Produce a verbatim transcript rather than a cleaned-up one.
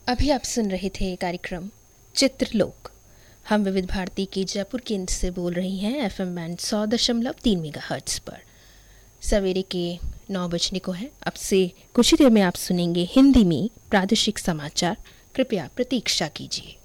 अभी आप सुन रहे थे कार्यक्रम चित्रलोक। हम विविध भारती के जयपुर केंद्र से बोल रही हैं एफएम बैंड सौ दशमलव तीन मेगाहर्ट्ज़ पर। सवेरे के नौ बजने को है। अब से कुछ ही देर में आप सुनेंगे हिंदी में प्रादेशिक समाचार। कृपया प्रतीक्षा कीजिए।